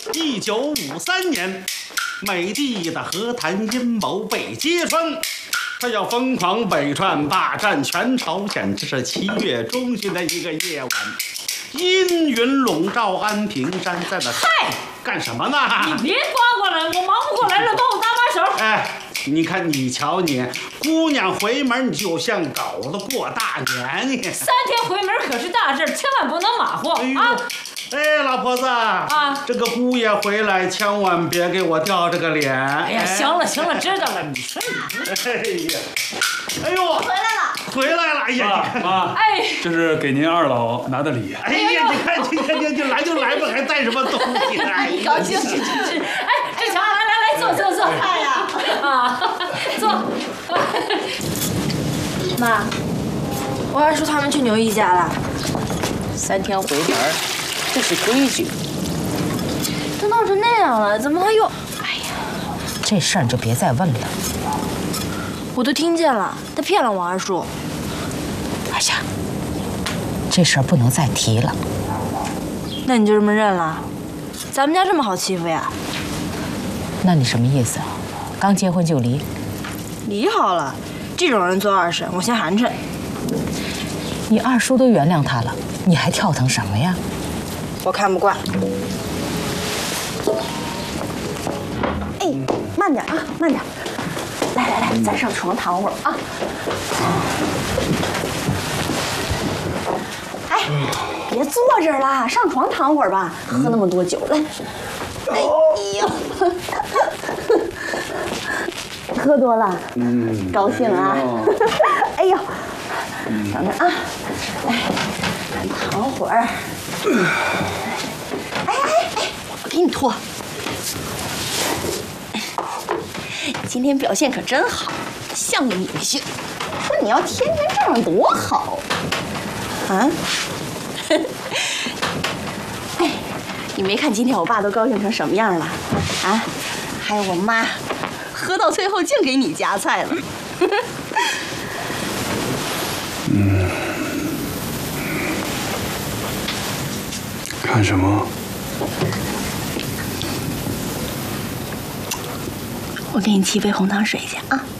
1953年，美帝的和谈阴谋被揭穿，他要疯狂北窜，霸占全朝鲜。这是7月中旬的一个夜晚，阴云笼罩安平山，在那干什么呢？ 你别刮过来，我忙不过来了，帮我搭把手。 哎，你看你瞧你，姑娘回门你就像狗子过大年你。 3天回门可是大事，千万不能马虎啊！ 哎，老婆子啊， 这个姑爷回来，千万别给我掉这个脸。 哎呀，行了行了，知道了，你说哎呀，哎呦，回来了，哎呀， 妈， 哎， 这是给您二老拿的礼。 哎呀，你看今天就来吧，还带什么东西呢？哎， 高兴。 哎，志强，来，坐。 哎呀， 啊，坐。 妈，我二叔他们去牛姨家了 3天回门，这是规矩。 都闹成那样了，怎么他又…… 哎呀，这事儿就别再问了。 我都听见了，他骗了我二叔。 哎呀，这事儿不能再提了。 那你就这么认了？咱们家这么好欺负呀？ 那你什么意思？刚结婚就离？ 离好了，这种人做二婶，我嫌寒碜。 你二叔都原谅他了，你还跳腾什么呀？ 我看不惯。 哎，慢点啊，慢点。来，咱上床躺会儿啊。哎，别坐这儿了，上床躺会儿吧。喝那么多酒，来。哎呀，喝多了，高兴啊。哎呦，等等啊，来，咱躺会儿。哎，我给你脱。今天表现可真好，像个女婿。说你要天天这样多好啊！哎，你没看今天我爸都高兴成什么样了啊？还有我妈，喝到最后净给你夹菜了。 看什么？ 我给你沏杯红糖水去啊。